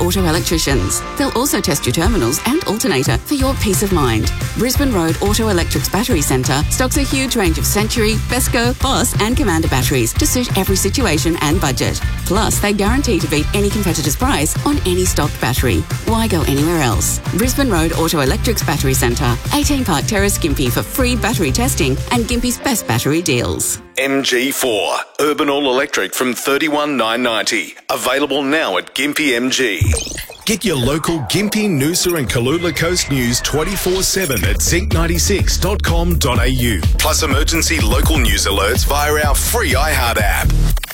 Auto Electricians. They'll also test your terminals and alternator for your peace of mind. Brisbane Road Auto Electrics Battery Centre stocks a huge range of Century, Besco, Boss and Commander batteries to suit every situation and budget. Plus, they guarantee to beat any competitor's price on any stocked battery. Why go anywhere else? Brisbane Road Auto Electrics Battery Centre, 18 Park Terrace, Gympie for free battery testing and Gympie's best battery deals. MG4, Urban All Electric from $31,990. Available now at Gympie MG. Get your local Gympie, Noosa and Kalula Coast news 24/7 at zinc96.com.au. Plus emergency local news alerts via our free iHeart app.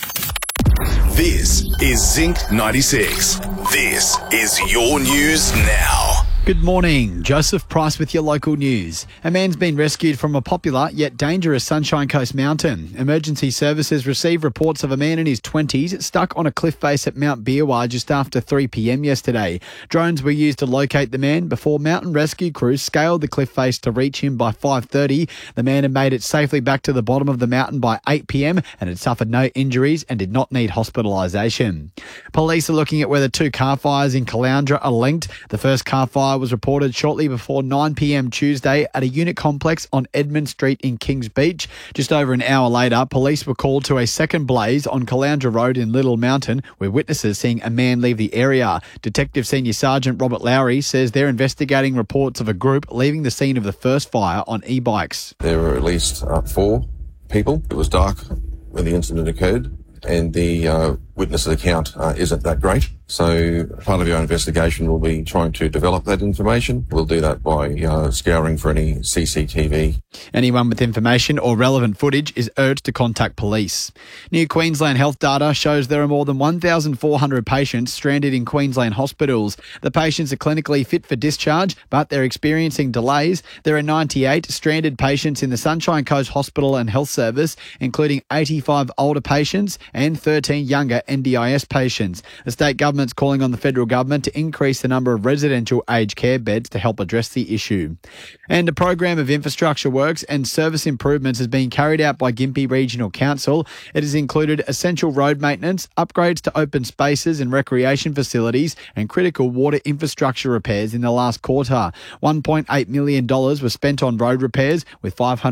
This is Zinc 96. This is your news now. Good morning. Joseph Price with your local news. A man's been rescued from a popular yet dangerous Sunshine Coast mountain. Emergency services received reports of a man in his 20s stuck on a cliff face at Mount Beerwah just after 3 p.m. yesterday. Drones were used to locate the man before mountain rescue crews scaled the cliff face to reach him by 5:30. The man had made it safely back to the bottom of the mountain by 8 p.m. and had suffered no injuries and did not need hospitalisation. Police are looking at whether 2 car fires in Caloundra are linked. The first car fire was reported shortly before 9 p.m. Tuesday at a unit complex on Edmund Street in Kings Beach. Just over an hour later, police were called to a second blaze on Caloundra Road in Little Mountain, where witnesses seeing a man leave the area. Detective Senior Sergeant Robert Lowry says they're investigating reports of a group leaving the scene of the first fire on e-bikes. There were at least 4 people. It was dark when the incident occurred, and the witness account isn't that great. So part of our investigation will be trying to develop that information. We'll do that by scouring for any CCTV. Anyone with information or relevant footage is urged to contact police. New Queensland health data shows there are more than 1,400 patients stranded in Queensland hospitals. The patients are clinically fit for discharge, but they're experiencing delays. There are 98 stranded patients in the Sunshine Coast Hospital and Health Service, including 85 older patients and 13 younger NDIS patients. The state government's calling on the federal government to increase the number of residential aged care beds to help address the issue. And a program of infrastructure works and service improvements has been carried out by Gympie Regional Council. It has included essential road maintenance, upgrades to open spaces and recreation facilities, and critical water infrastructure repairs in the last quarter. $1.8 million was spent on road repairs, with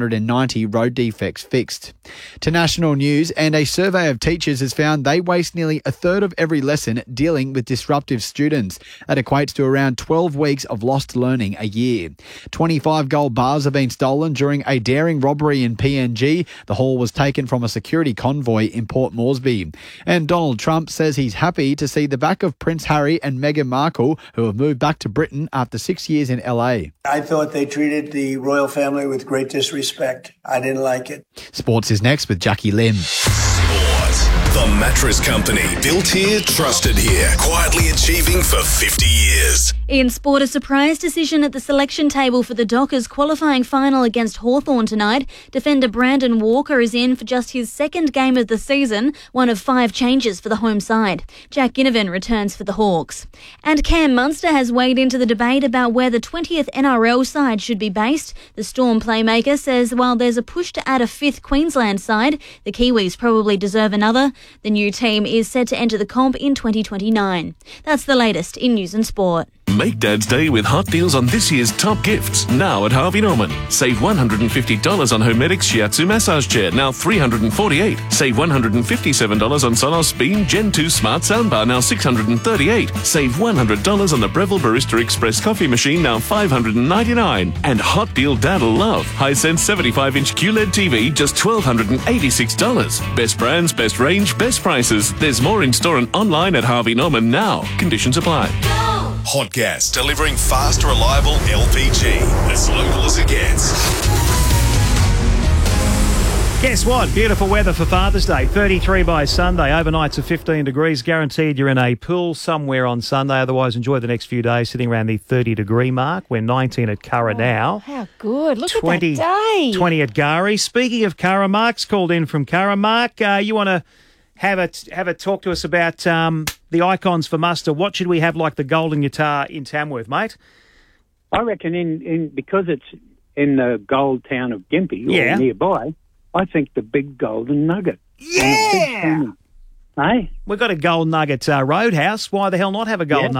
590 road defects fixed. To national news, and a survey of teachers has found they waste nearly a third of every lesson dealing with disruptive students. That equates to around 12 weeks of lost learning a year. 25 gold bars have been stolen during a daring robbery in PNG. The haul was taken from a security convoy in Port Moresby. And Donald Trump says he's happy to see the back of Prince Harry and Meghan Markle, who have moved back to Britain after 6 years in LA. I thought they treated the royal family with great disrespect. I didn't like it. Sports is next with Jackie Lim. The Mattress Company. Built here, trusted here. Quietly achieving for 50 years. In sport, a surprise decision at the selection table for the Dockers qualifying final against Hawthorn tonight. Defender Brandon Walker is in for just his second game of the season, one of 5 changes for the home side. Jack Ginnivan returns for the Hawks. And Cam Munster has weighed into the debate about where the 20th NRL side should be based. The Storm playmaker says while there's a push to add a 5th Queensland side, the Kiwis probably deserve another. The new team is set to enter the comp in 2029. That's the latest in news and sport. Make Dad's Day with hot deals on this year's top gifts, now at Harvey Norman. Save $150 on Homedics Shiatsu Massage Chair, now $348. Save $157 on Sonos Beam Gen 2 Smart Soundbar, now $638. Save $100 on the Breville Barista Express Coffee Machine, now $599. And hot deal Dad'll love. Hisense 75-inch QLED TV, just $1,286. Best brands, best range, best prices. There's more in store and online at Harvey Norman now. Conditions apply. Hot Gas, delivering fast, reliable LPG. As local as it gets. Guess what? Beautiful weather for Father's Day. 33 by Sunday. Overnights of 15 degrees. Guaranteed you're in a pool somewhere on Sunday. Otherwise, enjoy the next few days sitting around the 30-degree mark. We're 19 at Curra now. How good. Look at that day. 20 at Gari. Speaking of Curra, Mark's called in from Curra. Mark, you want to have a talk to us about the icons for muster. What should we have like the Golden Guitar in Tamworth, mate? I reckon because it's in the gold town of Gympie or nearby, I think the big golden nugget. Yeah! Hey? We've got a gold nugget roadhouse. Why the hell not have a gold nugget?